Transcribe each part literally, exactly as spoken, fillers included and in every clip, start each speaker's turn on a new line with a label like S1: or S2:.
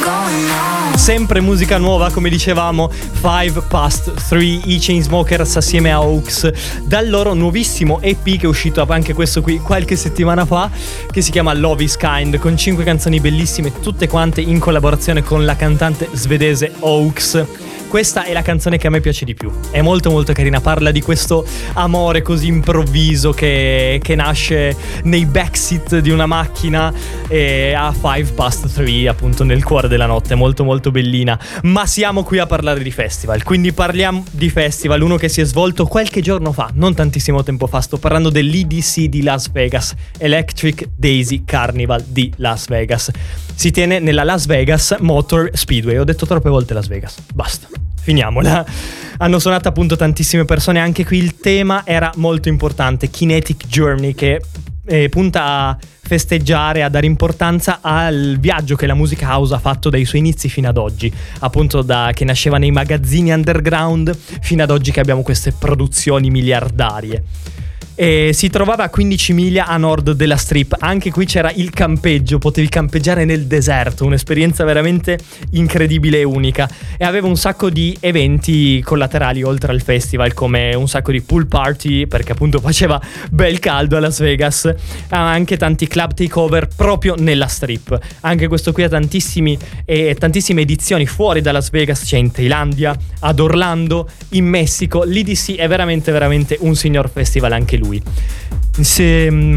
S1: Sempre musica nuova, come dicevamo, Five Past Three, i Chainsmokers assieme a Hawks, dal loro nuovissimo E P che è uscito anche questo qui qualche settimana fa, che si chiama Love is Kind, con cinque canzoni bellissime, tutte quante in collaborazione con la cantante svedese Hawks. Questa è la canzone che a me piace di più, è molto molto carina, parla di questo amore così improvviso che, che nasce nei backseat di una macchina e a five past three, appunto nel cuore della notte, molto molto bellina. Ma siamo qui a parlare di festival, quindi parliamo di festival, uno che si è svolto qualche giorno fa, non tantissimo tempo fa, sto parlando dell'E D C di Las Vegas, Electric Daisy Carnival di Las Vegas. Si tiene nella Las Vegas Motor Speedway, ho detto troppe volte Las Vegas, basta. Finiamola. Hanno suonato appunto tantissime persone, anche qui il tema era molto importante, Kinetic Journey, che eh, punta a festeggiare, a dare importanza al viaggio che la musica house ha fatto dai suoi inizi fino ad oggi, appunto da che nasceva nei magazzini underground fino ad oggi che abbiamo queste produzioni miliardarie. E si trovava a quindici miglia a nord della Strip, anche qui c'era il campeggio, potevi campeggiare nel deserto, un'esperienza veramente incredibile e unica, e aveva un sacco di eventi collaterali oltre al festival, come un sacco di pool party, perché appunto faceva bel caldo a Las Vegas, ha anche tanti club takeover proprio nella Strip. Anche questo qui ha tantissimi e tantissime edizioni fuori da Las Vegas, c'è in Thailandia, ad Orlando, in Messico. L'E D C è veramente veramente un signor festival anche lui. Se mh,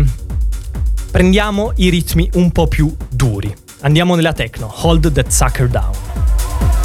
S1: prendiamo i ritmi un po' più duri, andiamo nella techno, Hold That Sucker Down.